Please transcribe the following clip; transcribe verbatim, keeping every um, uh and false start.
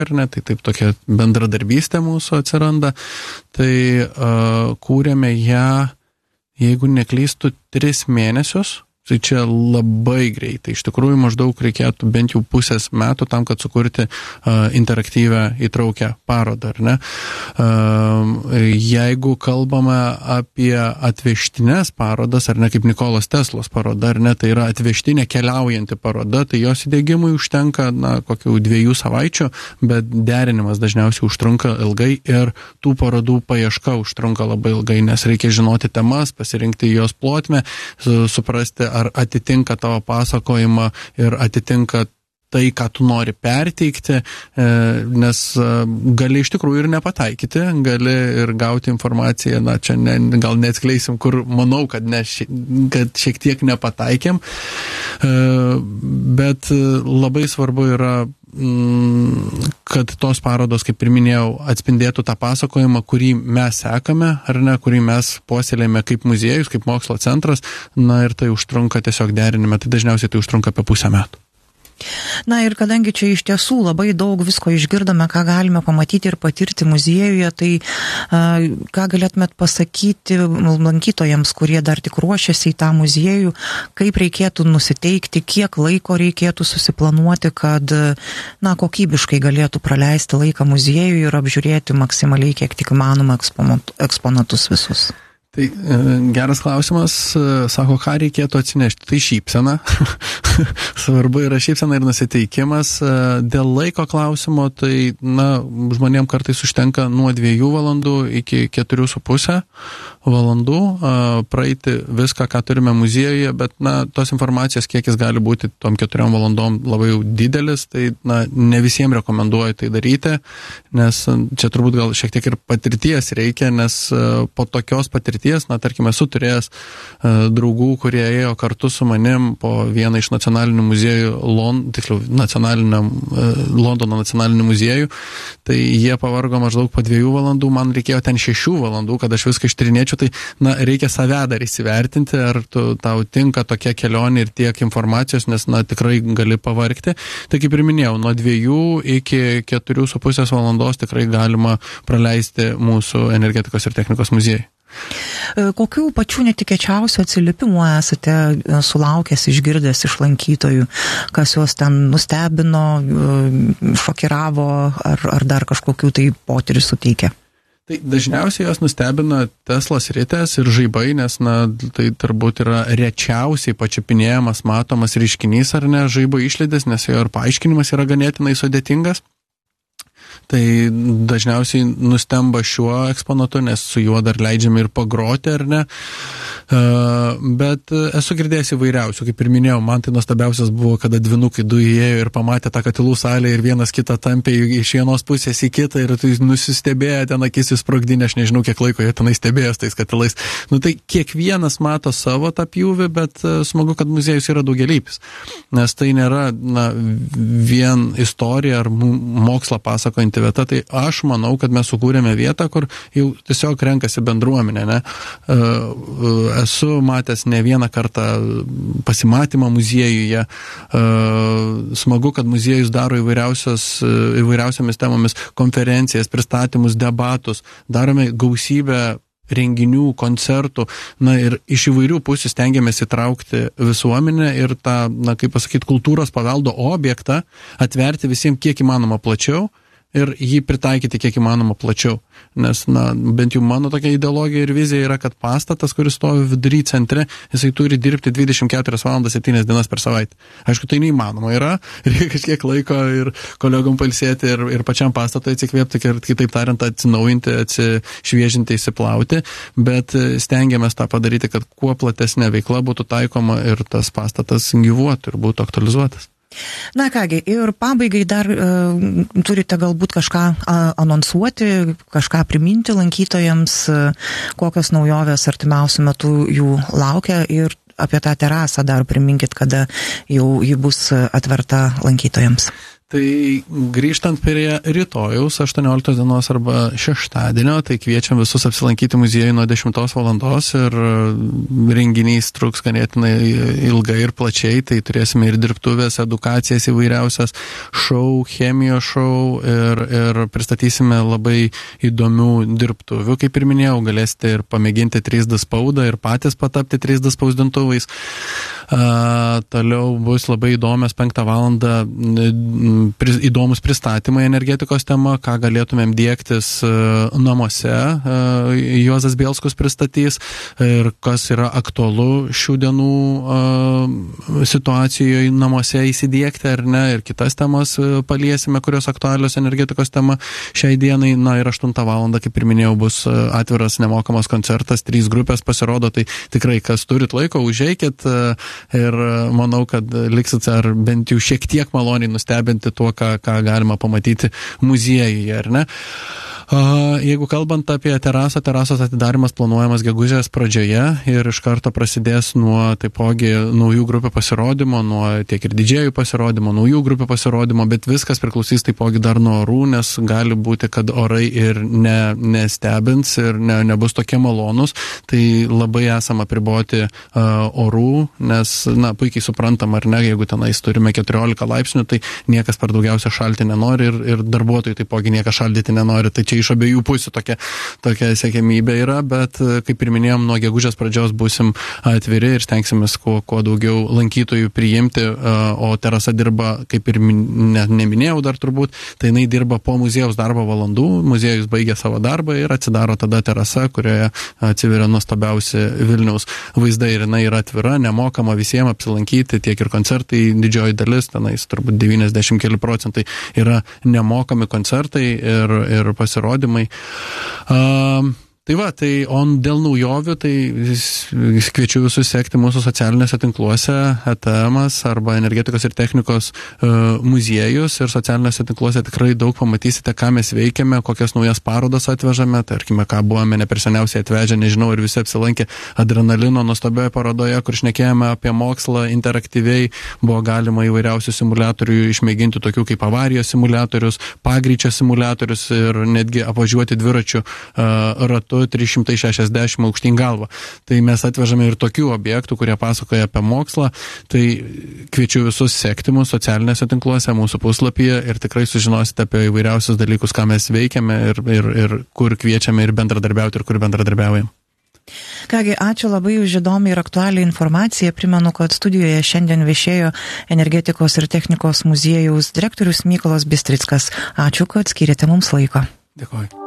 ar ne, tai taip tokia bendradarbystė mūsų atsiranda, tai uh, kūrėme ją, jeigu neklystu, tris mėnesius. Tai čia labai greitai. Iš tikrųjų, maždaug reikėtų bent jau pusės metų tam, kad sukurti uh, interaktyvę įtraukę parodą, ar ne? Uh, jeigu kalbame apie atvežtinės parodas, ar ne, kaip Nikolos Teslos paroda, ar ne, tai yra atvežtinė keliaujanti paroda, tai jos įdiegimui užtenka, na, kokių dviejų savaičių, bet derinimas dažniausiai užtrunka ilgai ir tų parodų paieška užtrunka labai ilgai, nes reikia žinoti temas, pasirinkti jos plotmę, suprasti, ar atitinka tavo pasakojimą ir atitinka tai, ką tu nori perteikti, nes gali iš tikrųjų ir nepataikyti, gali ir gauti informaciją, na, čia ne, gal neatskleisim, kur manau, kad, ne, kad šiek tiek nepataikėm, bet labai svarbu yra, kad tos parodos, kaip ir minėjau, atspindėtų tą pasakojimą, kurį mes sekame, ar ne, kurį mes puoselėjame kaip muziejus, kaip mokslo centras, na ir tai užtrunka tiesiog derinime, tai dažniausiai tai užtrunka apie pusę metų. Na ir kadangi čia iš tiesų labai daug visko išgirdome, ką galime pamatyti ir patirti muziejuje, tai uh, ką galėtumėt pasakyti lankytojams, kurie dar tik ruošiasi į tą muziejų, kaip reikėtų nusiteikti, kiek laiko reikėtų susiplanuoti, kad na, kokybiškai galėtų praleisti laiką muziejuje ir apžiūrėti maksimaliai, kiek tik įmanoma eksponatus visus. Tai geras klausimas, sako, ką reikėtų atsinešti. Tai šypsena. Svarbu yra šypsena ir nusiteikimas. Dėl laiko klausimo, tai na, žmonėm kartais užtenka nuo dviejų valandų iki keturių su pusę valandų praeiti viską, ką turime muziejuje, bet na, tos informacijos kiekis gali būti tom keturiom valandom labai jau didelis, tai na, ne visiems rekomenduoju tai daryti, nes čia turbūt gal šiek tiek ir patirties reikia, nes po tokios patirties, na, tarkime, esu turėjęs uh, draugų, kurie ėjo kartu su manim po vieną iš nacionalinių muziejų, Lon, tiksliau, nacionaliniam, uh, Londono nacionalinių muziejų, tai jie pavargo maždaug po dviejų valandų, man reikėjo ten šešių valandų, kad aš viską ištyrinėčiau, tai, na, reikia save dar įsivertinti, ar tu, tau tinka tokia kelionė ir tiek informacijos, nes, na, tikrai gali pavargti. Tai kaip ir minėjau, nuo dviejų iki keturių su pusės valandos tikrai galima praleisti mūsų energetikos ir technikos muziejui. Kokių pačių netikėčiausių atsiliepimų esate sulaukęs, išgirdęs iš lankytojų, kas juos ten nustebino, šokiravo ar, ar dar kažkokių tai potyrių suteikė? Tai dažniausiai jos nustebina Teslos ritės ir žaibai, nes na, tai turbūt yra rečiausiai pačiupinėjamas, matomas reiškinys ar ne, žaibo išlydis, nes jo ir paaiškinimas yra ganėtinai sudėtingas. Tai dažniausiai nustemba šiuo eksponatu, nes su juo dar leidžiame ir pagroti, ar ne. Uh, bet esu girdėjęs įvairiausių, kaip ir minėjau, man tai nuostabiausias buvo, kada dvinukai du įėjo ir pamatė tą katilų salę ir vienas kitą tampė iš vienos pusės į kitą ir tai nusistebėjo ten akis įsprogdinę, aš nežinau, kiek laiko jie tenai stebėjos tais katilais. Nu tai kiekvienas mato savo tą pjūvį, bet uh, smagu, kad muziejus yra daugialypis, nes tai nėra na, vien istorija ar mokslo pasakojanti vieta, tai aš manau, kad mes sukūrėme vietą, kur jau tiesiog renkasi bendruomenė, ne? Uh, Esu matęs ne vieną kartą pasimatymą muziejuje. Smagu, kad muziejus daro įvairiausiamis temomis konferencijas, pristatymus, debatus. Darome gausybę renginių, koncertų, na ir iš įvairių pusių stengiamės įtraukti visuomenę ir tą, na kaip pasakyti, kultūros paveldo objektą atverti visiems kiek įmanoma plačiau ir jį pritaikyti kiek įmanoma plačiau. Nes, na, bent jau mano tokia ideologija ir vizija yra, kad pastatas, kuris stovi vidury centre, jisai turi dirbti dvidešimt keturias valandas septynias dienas per savaitę. Aišku, tai neįmanoma yra, reikia kažkiek laiko ir kolegom pailsėti ir, ir pačiam pastatui atsikvėpti ir, kitaip tariant, atsinaujinti, atsišviežinti, įsiplauti, bet stengiamės tą padaryti, kad kuo platesnė veikla būtų taikoma ir tas pastatas gyvuotų ir būtų aktualizuotas. Na kągi, ir pabaigai dar uh, turite galbūt kažką uh, anonsuoti, kažką priminti lankytojams, uh, kokios naujovės artimiausių metų jų laukia ir apie tą terasą dar priminkit, kada jau ji bus atverta lankytojams. Tai grįžtant prie rytojaus aštuonioliktos dienos arba šeštadienio, tai kviečiam visus apsilankyti muziejų nuo dešimtos valandos ir renginys truks ganėtinai ilgai ir plačiai, tai turėsime ir dirbtuvės, edukacijas įvairiausias, šou, chemijos šou ir, ir pristatysime labai įdomių dirbtuvių, kaip ir minėjau, galėsite ir pamėginti trys D spaudą ir patys patapti trys D spausdintuvais. Uh, toliau bus labai įdomios penktą valandą pri, įdomus pristatymai energetikos tema, ką galėtumėm diegtis uh, namuose. Uh, Juozas Bielskus pristatys ir kas yra aktualu šių dienų uh, situacijoje namuose įsidiegti ar ne, ir kitas temas uh, paliesime, kurios aktualios energetikos tema šiai dienai. Na ir aštuntą valandą, kaip ir minėjau, bus uh, atviras nemokamas koncertas, trys grupės pasirodo, tai tikrai, kas turit laiko, užeikit. Uh, Ir manau, kad liksit ar bent jau šiek tiek maloniai nustebinti tuo, ką, ką galima pamatyti muziejuje, ar ne? Jeigu kalbant apie terasą, terasos atidarimas planuojamas gegužės pradžioje ir iš karto prasidės nuo taipogi naujų grupių pasirodymo, nuo tiek ir didžėjų pasirodymo, naujų grupių pasirodymo, bet viskas priklausys taipogi dar nuo orų, nes gali būti, kad orai ir ne, nestebins ir ne, nebus tokie malonus, tai labai esam apriboti uh, orų, nes, na, puikiai suprantam, ar ne, jeigu tenais turime keturiolika laipsnių, tai niekas per daugiausia šalti nenori ir, ir darbuotojai taipogi niekas šaldyti nenori, tai čia iš abiejų pusių tokia, tokia siekiamybė yra, bet kaip ir minėjom, nuo gegužės pradžios būsim atviri ir stengsimės kuo, kuo daugiau lankytojų priimti, o terasa dirba, kaip ir ne, neminėjau dar turbūt, tai jinai dirba po muziejaus darbo valandų, muziejus baigia savo darbą ir atsidaro tada terasa, kurioje atsiveria nuostabiausi Vilniaus vaizdai ir jinai yra atvira, nemokama visiems apsilankyti, tiek ir koncertai, didžioji dalis, tenais turbūt devyniasdešimt keli procentai yra nemokami koncertai ir, ir pasirodymai. Um, Tai va, tai on dėl naujovių, tai kviečiu visus sekti mūsų socialinėse tinkluose E T M'as arba energetikos ir technikos uh, muziejus ir socialinėse tinkluose tikrai daug pamatysite, ką mes veikiame, kokias naujas parodas atvežame, tarkime, ką buvome ne per seniausiai atvežę, nežinau, ir visi apsilankė Adrenalino nuostabioje parodoje, kur šnekėjome apie mokslą interaktyviai, buvo galima įvairiausių simuliatorių išmėginti, tokių kaip avarijos simuliatorius, pagreičio simuliatorius ir netgi apvažiuoti dviračių uh, ratu trys šimtai šešiasdešimt aukštyn galvą. Tai mes atvežame ir tokių objektų, kurie pasakoja apie mokslą. Tai kviečiu visus sekti mūsų socialinėse tinkluose, mūsų puslapyje ir tikrai sužinosite apie įvairiausius dalykus, ką mes veikiame ir, ir, ir kur kviečiame ir bendradarbiauti ir kur bendradarbiaujam. Kągi, ačiū labai už įdomią ir aktualią informaciją. Primenu, kad studijoje šiandien viešėjo energetikos ir technikos muziejaus direktorius Mykolas Bistrickas. Ačiū, kad skyrėte mums laiko. Dėkuoju.